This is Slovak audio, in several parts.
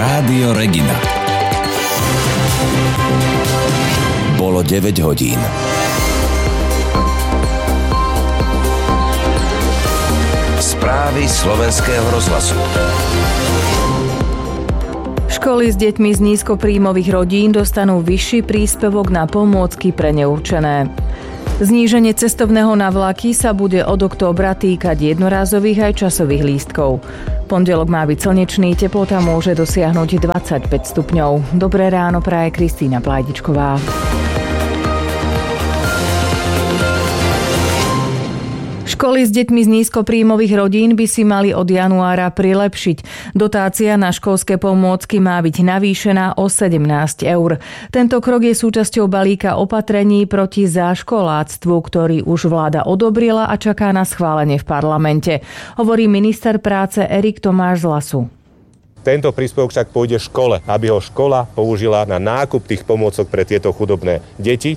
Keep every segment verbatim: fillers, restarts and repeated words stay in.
Rádio Regina. Bolo deväť hodín. Správy slovenského rozhlasu. Školy s deťmi z nízkopríjmových rodín dostanú vyšší príspevok na pomôcky pre neurčené. Zníženie cestovného na vlaky sa bude od októbra týkať jednorázových aj časových lístkov. Pondelok má byť slnečný, teplota môže dosiahnuť dvadsaťpäť stupňov. Dobré ráno praje Kristýna Plajdičková. Školy s deťmi z nízkopríjmových rodín by si mali od januára prilepšiť. Dotácia na školské pomôcky má byť navýšená o sedemnásť eur. Tento krok je súčasťou balíka opatrení proti záškoláctvu, ktorý už vláda odobrila a čaká na schválenie v parlamente, hovorí minister práce Erik Tomáš z Hlasu. Tento príspevok však pôjde škole, aby ho škola použila na nákup tých pomôcok pre tieto chudobné deti.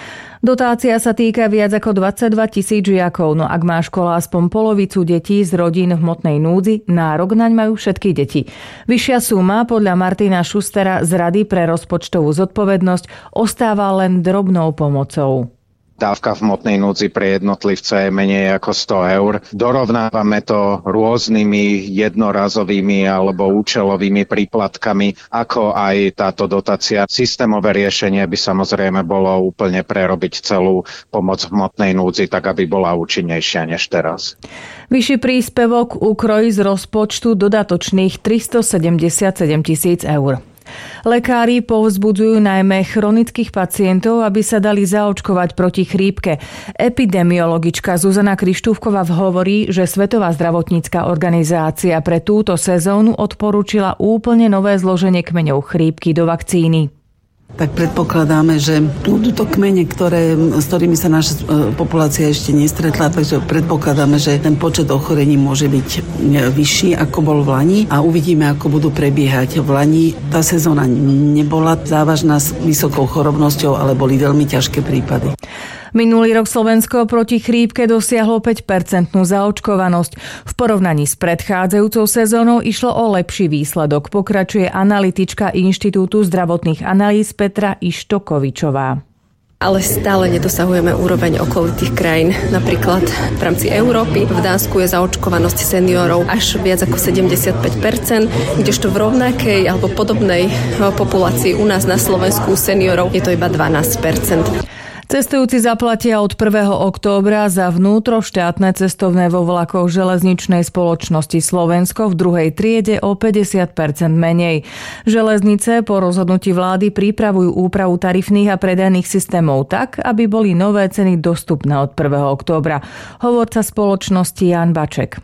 Dotácia sa týka viac ako dvadsaťdva tisíc žiakov, no ak má škola aspoň polovicu detí z rodín v hmotnej núdzi, nárok naň majú všetky deti. Vyššia suma podľa Martina Šustera z Rady pre rozpočtovú zodpovednosť ostáva len drobnou pomocou. Dávka v hmotnej núdzi pre jednotlivca je menej ako sto eur. Dorovnávame to rôznymi jednorazovými alebo účelovými príplatkami, ako aj táto dotácia. Systémové riešenie by samozrejme bolo úplne prerobiť celú pomoc v hmotnej núdzi, tak aby bola účinnejšia než teraz. Vyšší príspevok ukrojí z rozpočtu dodatočných tristosedemdesiatsedem tisíc eur. Lekári povzbudzujú najmä chronických pacientov, aby sa dali zaočkovať proti chrípke. Epidemiologička Zuzana Krištúfková hovorí, že Svetová zdravotnícka organizácia pre túto sezónu odporúčila úplne nové zloženie kmeňov chrípky do vakcíny. Tak predpokladáme, že budú to kmene, ktoré, s ktorými sa naša populácia ešte nestretla, takže predpokladáme, že ten počet ochorení môže byť vyšší, ako bol v lani a uvidíme, ako budú prebiehať. V lani tá sezóna nebola závažná s vysokou chorobnosťou, ale boli veľmi ťažké prípady. Minulý rok Slovensko proti chrípke dosiahlo päť percentnú zaočkovanosť. V porovnaní s predchádzajúcou sezónou išlo o lepší výsledok, pokračuje analytička Inštitútu zdravotných analýz Petra Ištokovičová. Ale stále nedosahujeme úroveň okolitých krajín. Napríklad v rámci Európy v Dánsku je zaočkovanosť seniorov až viac ako sedemdesiatpäť percent, kdežto v rovnakej alebo podobnej populácii u nás na Slovensku seniorov je to iba dvanásť percent. Cestujúci zaplatia od prvého októbra za vnútroštátne cestovné vo vlakoch železničnej spoločnosti Slovensko v druhej triede o päťdesiat percent menej. Železnice po rozhodnutí vlády pripravujú úpravu tarifných a predajných systémov tak, aby boli nové ceny dostupné od prvého októbra. Hovorca spoločnosti Jan Baček.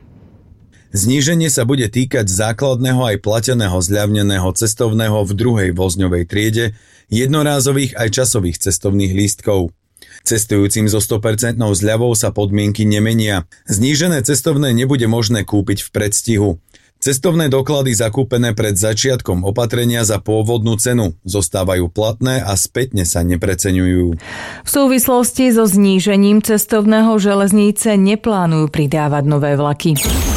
Zníženie sa bude týkať základného aj plateného zľavneného cestovného v druhej vozňovej triede, jednorázových aj časových cestovných lístkov. Cestujúcim so sto percent zľavou sa podmienky nemenia. Znížené cestovné nebude možné kúpiť v predstihu. Cestovné doklady zakúpené pred začiatkom opatrenia za pôvodnú cenu zostávajú platné a spätne sa nepreceňujú. V súvislosti so znížením cestovného železnice neplánujú pridávať nové vlaky.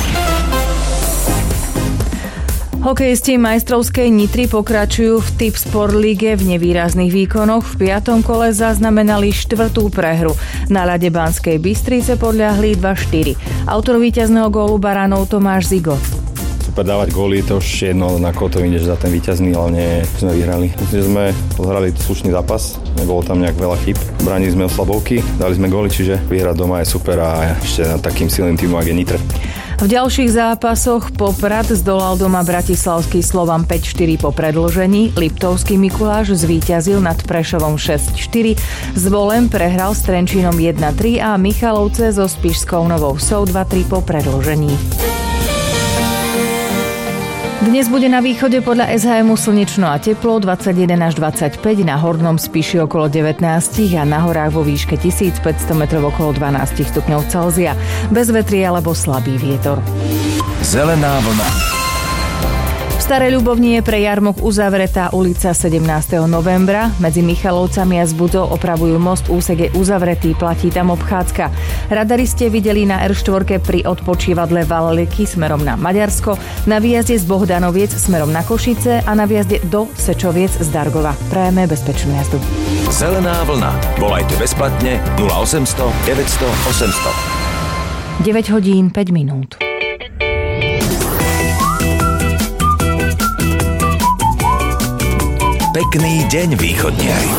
Hokejisti majstrovskej Nitry pokračujú v Tipsport Lige v nevýrazných výkonoch. V piatom kole zaznamenali štvrtú prehru. Na ľade Banskej Bystrice podľahli dva štyri. Autor víťazného gólu Baranov Tomáš Zigo. Super dávať góly, to už je jedno, na koho to vyjdeš za ten víťazný, hlavne sme vyhrali. Myslím, že sme odhrali slušný zápas, nebolo tam nejak veľa chyb. Bránili sme oslabovky, dali sme góly, čiže vyhrať doma je super a ešte nad takým silným týmom, ak je Nitre. V ďalších zápasoch Poprad zdolal doma bratislavský Slovan päť štyri po predĺžení, Liptovský Mikuláš zvíťazil nad Prešovom šesť štyri, Zvolen prehral s Trenčínom jeden tri a Michalovce so Spišskou Novou Vsou dva tri po predĺžení. Dnes bude na východe podľa es há emu slnečno a teplo, dvadsaťjeden až dvadsaťpäť, na hornom Spiši okolo devätnásť a na horách vo výške tisícpäťsto metrov okolo dvanásť stupňov Celzia. Bez vetrie alebo slabý vietor. Zelená vlna. Starej Ľubovni je pre jarmoch uzavretá ulica sedemnásteho novembra. Medzi Michalovcami a Zbudzou opravujú most, úsek je uzavretý, platí tam obchádzka. Radari ste videli na er štyri pri odpočívadle Valleky smerom na Maďarsko, na výjazde z Bohdanoviec smerom na Košice a na výjazde do Sečoviec z Dargova. Prajeme bezpečnú jazdu. Zelená vlna. Volajte bezplatne nula osemsto deväťsto osemsto. deväť hodín päť minút. Pekný deň, východniari.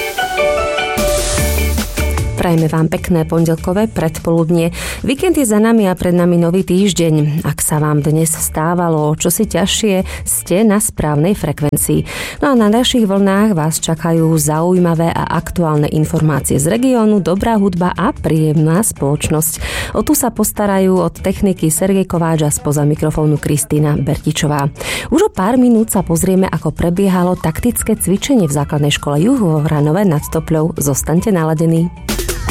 Prajeme vám pekné pondelkové predpoludnie. Víkend je za nami a pred nami nový týždeň. Ak sa vám dnes stávalo čosi ťažšie, ste na správnej frekvencii. No a na našich vlnách vás čakajú zaujímavé a aktuálne informácie z regiónu, dobrá hudba a príjemná spoločnosť. O tu sa postarajú od techniky Sergej Kováč a spoza mikrofónu Kristína Bertičová. Už o pár minút sa pozrieme, ako prebiehalo taktické cvičenie v základnej škole Juh vo Vranove nad Topľou. Zostaňte naladení.